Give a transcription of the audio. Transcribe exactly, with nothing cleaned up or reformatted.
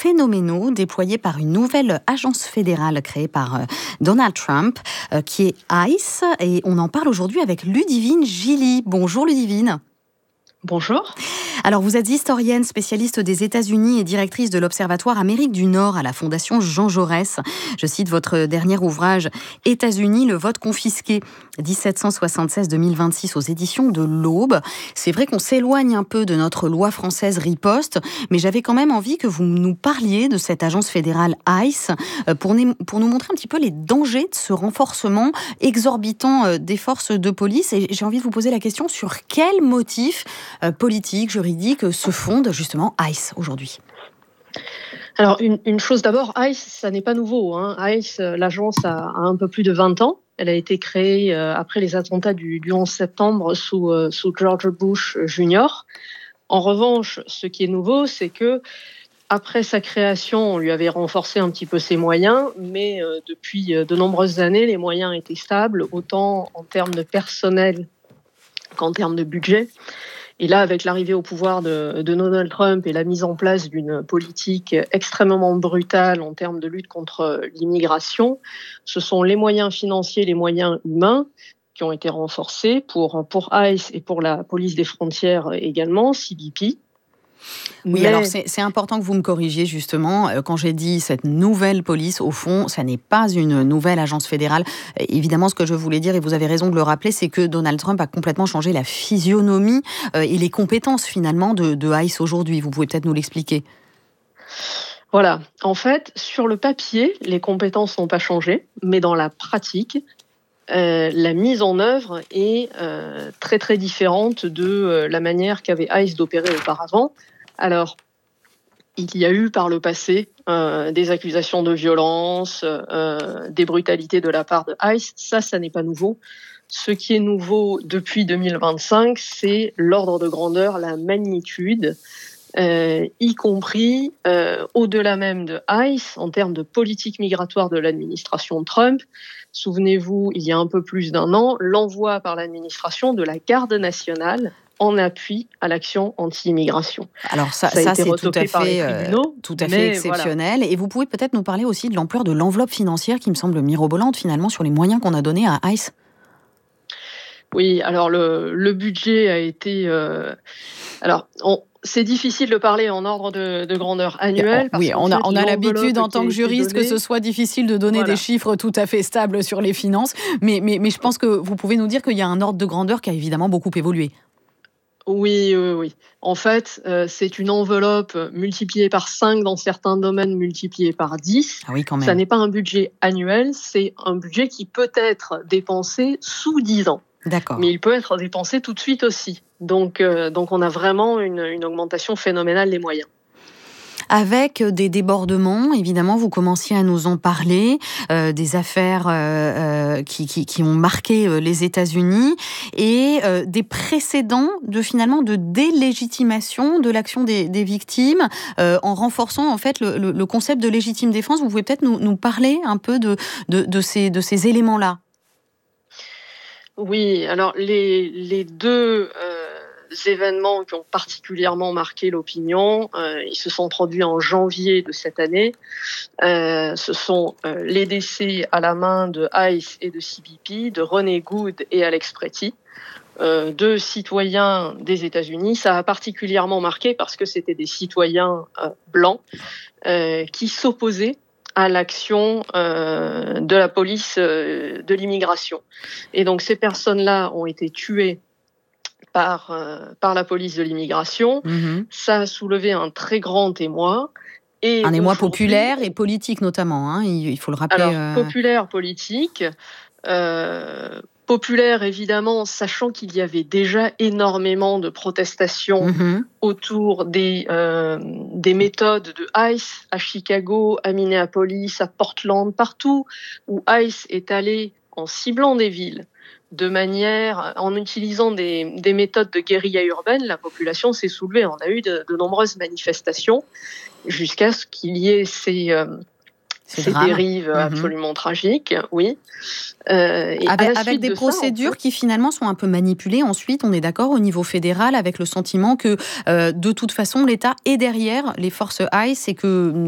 phénoménaux déployés par une nouvelle agence fédérale créée par euh, Donald Trump, euh, qui est ICE. Et on en parle aujourd'hui avec Ludivine Gilly. Bonjour Ludivine. Bonjour. Alors, vous êtes historienne, spécialiste des États-Unis et directrice de l'Observatoire Amérique du Nord à la Fondation Jean Jaurès. Je cite votre dernier ouvrage « États-Unis, le vote confisqué, dix-sept cent soixante-seize à deux mille vingt-six » aux éditions de l'Aube. C'est vrai qu'on s'éloigne un peu de notre loi française riposte, mais j'avais quand même envie que vous nous parliez de cette agence fédérale ICE pour, pour nous montrer un petit peu les dangers de ce renforcement exorbitant des forces de police. Et j'ai envie de vous poser la question sur quel motif euh, politique, juridique, se fonde justement ICE aujourd'hui? Alors, une, une chose d'abord, ICE, ça n'est pas nouveau. Hein. ICE, l'agence a, a un peu plus de vingt ans. Elle a été créée euh, après les attentats du, du onze septembre sous, euh, sous George Bush junior En revanche, ce qui est nouveau, c'est que après sa création, on lui avait renforcé un petit peu ses moyens, mais euh, depuis de nombreuses années, les moyens étaient stables, autant en termes de personnel qu'en termes de budget. Et là, avec l'arrivée au pouvoir de, de Donald Trump et la mise en place d'une politique extrêmement brutale en termes de lutte contre l'immigration, ce sont les moyens financiers, les moyens humains qui ont été renforcés pour, pour ICE et pour la police des frontières également, C B P. Oui, Mais... alors c'est, c'est important que vous me corrigiez justement. Quand j'ai dit cette nouvelle police, au fond, ça n'est pas une nouvelle agence fédérale. Évidemment, ce que je voulais dire, et vous avez raison de le rappeler, c'est que Donald Trump a complètement changé la physionomie et les compétences finalement de, de ICE aujourd'hui. Vous pouvez peut-être nous l'expliquer. Voilà. En fait, sur le papier, les compétences n'ont pas changé, mais dans la pratique, Euh, la mise en œuvre est euh, très très différente de euh, la manière qu'avait ICE d'opérer auparavant. Alors, il y a eu par le passé euh, des accusations de violence, euh, des brutalités de la part de ICE. Ça, ça n'est pas nouveau. Ce qui est nouveau depuis deux mille vingt-cinq, c'est l'ordre de grandeur, la magnitude, euh, y compris euh, au-delà même de ICE, en termes de politique migratoire de l'administration Trump. Souvenez-vous, il y a un peu plus d'un an, l'envoi par l'administration de la Garde nationale en appui à l'action anti-immigration. Alors ça, ça, ça c'est tout à fait, euh, tout à fait exceptionnel. Voilà. Et vous pouvez peut-être nous parler aussi de l'ampleur de l'enveloppe financière qui me semble mirobolante finalement sur les moyens qu'on a donnés à ICE. Oui, alors le, le budget a été... Euh, alors, on, c'est difficile de parler en ordre de, de grandeur annuelle. Parce oui, on a, on a l'habitude en tant que juriste que ce soit difficile de donner voilà. des chiffres tout à fait stables sur les finances. Mais, mais, mais je pense que vous pouvez nous dire qu'il y a un ordre de grandeur qui a évidemment beaucoup évolué. Oui, oui, oui. En fait, euh, c'est une enveloppe multipliée par cinq dans certains domaines, multipliée par dix. Ah oui, quand même. Ça n'est pas un budget annuel, c'est un budget qui peut être dépensé sous dix ans. D'accord. Mais il peut être dépensé tout de suite aussi. Donc, euh, donc on a vraiment une, une augmentation phénoménale des moyens. Avec des débordements, évidemment, vous commenciez à nous en parler, euh, des affaires euh, qui, qui, qui ont marqué euh, les États-Unis et euh, des précédents de finalement de délégitimation de l'action des, des victimes, euh, en renforçant en fait le, le, le concept de légitime défense. Vous pouvez peut-être nous, nous parler un peu de, de, de ces, de ces éléments-là. Oui, alors les, les deux euh, événements qui ont particulièrement marqué l'opinion, euh, ils se sont produits en janvier de cette année. Euh, ce sont euh, les décès à la main de ICE et de C B P, de Ronnie Good et Alex Pretty, euh, deux citoyens des États-Unis. Ça a particulièrement marqué parce que c'était des citoyens euh, blancs euh, qui s'opposaient à l'action euh, de la police euh, de l'immigration. Et donc ces personnes-là ont été tuées par, euh, par la police de l'immigration. Mmh. Ça a soulevé un très grand émoi. Et un émoi populaire et politique notamment, hein, il, il faut le rappeler. Alors, euh... populaire, politique... Euh, populaire, évidemment, sachant qu'il y avait déjà énormément de protestations mmh. autour des, euh, des méthodes de ICE à Chicago, à Minneapolis, à Portland, partout où ICE est allé en ciblant des villes de manière, en utilisant des, des méthodes de guérilla urbaine, la population s'est soulevée. On a eu de, de nombreuses manifestations jusqu'à ce qu'il y ait ces... Euh, Ces dérives mmh. absolument tragiques, oui. Euh, et avec avec des de procédures ça, peut... qui finalement sont un peu manipulées. Ensuite, on est d'accord au niveau fédéral avec le sentiment que euh, de toute façon l'État est derrière les forces ICE et que